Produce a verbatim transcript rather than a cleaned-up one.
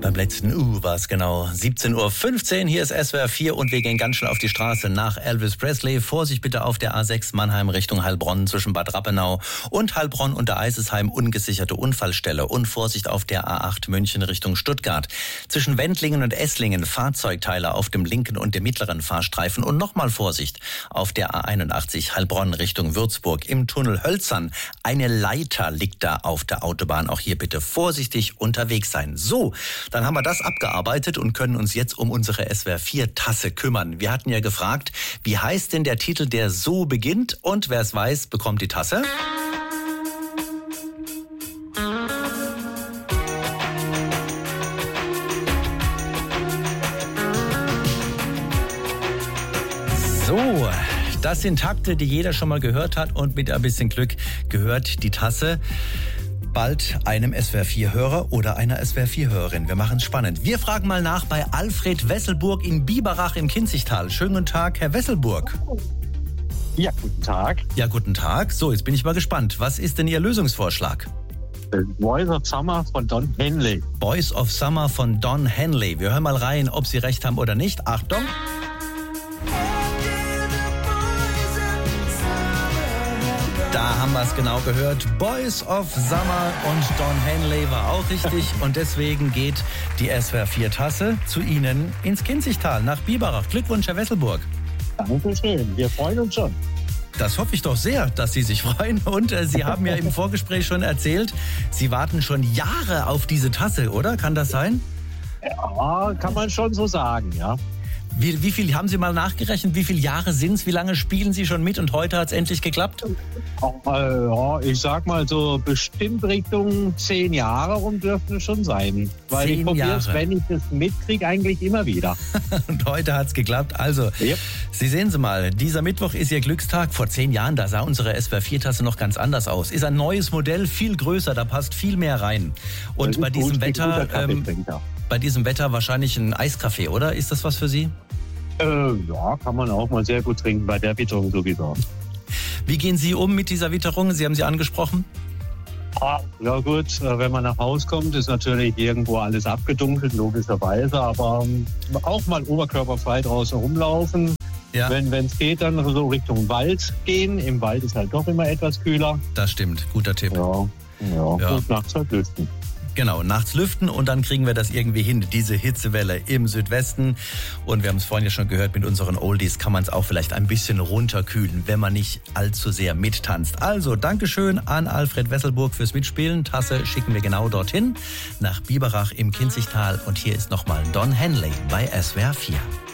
Beim letzten U war es genau siebzehn Uhr fünfzehn. Hier ist S W R vier und wir gehen ganz schnell auf die Straße nach Elvis Presley. Vorsicht bitte auf der A sechs Mannheim Richtung Heilbronn zwischen Bad Rappenau und Heilbronn unter Eisesheim. Ungesicherte Unfallstelle. Und Vorsicht auf der A acht München Richtung Stuttgart. Zwischen Wendlingen und Esslingen Fahrzeugteile auf dem linken und dem mittleren Fahrstreifen. Und nochmal Vorsicht auf der A einundachtzig Heilbronn Richtung Würzburg im Tunnel Hölzern. Eine Leiter liegt da auf der Autobahn. Auch hier bitte vorsichtig unterwegs sein. So, dann haben wir das abgearbeitet und können uns jetzt um unsere S W R vier Tasse kümmern. Wir hatten ja gefragt, wie heißt denn der Titel, der so beginnt? Und wer es weiß, bekommt die Tasse. So, das sind Takte, die jeder schon mal gehört hat und mit ein bisschen Glück gehört die Tasse bald einem S W R vier Hörer oder einer S W R vier Hörerin. Wir machen es spannend. Wir fragen mal nach bei Alfred Wesselburg in Biberach im Kinzigtal. Schönen guten Tag, Herr Wesselburg. Ja, guten Tag. Ja, guten Tag. So, jetzt bin ich mal gespannt. Was ist denn Ihr Lösungsvorschlag? Boys of Summer von Don Henley. Boys of Summer von Don Henley. Wir hören mal rein, ob Sie recht haben oder nicht. Achtung. Da haben wir es genau gehört. Boys of Summer und Don Henley war auch richtig. Und deswegen geht die S W R vier Tasse zu Ihnen ins Kinzigtal nach Biberach. Glückwunsch, Herr Wesselburg. Dankeschön. Wir freuen uns schon. Das hoffe ich doch sehr, dass Sie sich freuen. Und äh, Sie haben ja im Vorgespräch schon erzählt, Sie warten schon Jahre auf diese Tasse, oder? Kann das sein? Ja, kann man schon so sagen, ja. Wie, wie viel haben Sie mal nachgerechnet? Wie viele Jahre sind es? Wie lange spielen Sie schon mit? Und heute hat es endlich geklappt? Ja, ich sag mal so bestimmt Richtung zehn Jahre rum dürften es schon sein. Weil Zehn ich probiere es, Jahre. wenn ich das mitkriege, eigentlich immer wieder. Und heute hat es geklappt. Also, Yep. Sie sehen Sie mal, dieser Mittwoch ist Ihr Glückstag. Vor zehn Jahren, da sah unsere S W R vier Tasse noch ganz anders aus. Ist ein neues Modell, viel größer, da passt viel mehr rein. Und bei diesem gut, Wetter, ähm, bei diesem Wetter wahrscheinlich ein Eiskaffee, oder? Ist das was für Sie? Äh, ja, kann man auch mal sehr gut trinken bei der Witterung sowieso. Wie gehen Sie um mit dieser Witterung? Sie haben sie angesprochen. Ah, ja gut, äh, wenn man nach Hause kommt, ist natürlich irgendwo alles abgedunkelt, logischerweise. Aber ähm, auch mal oberkörperfrei draußen rumlaufen. Ja. Wenn es geht, dann so Richtung Wald gehen. Im Wald ist halt doch immer etwas kühler. Das stimmt, guter Tipp. Ja, ja. Ja. Und nachts halt lüften. Genau, nachts lüften und dann kriegen wir das irgendwie hin, diese Hitzewelle im Südwesten. Und wir haben es vorhin ja schon gehört, mit unseren Oldies kann man es auch vielleicht ein bisschen runterkühlen, wenn man nicht allzu sehr mittanzt. Also, Dankeschön an Alfred Wesselburg fürs Mitspielen. Tasse schicken wir genau dorthin, nach Biberach im Kinzigtal. Und hier ist nochmal Don Henley bei S W R vier.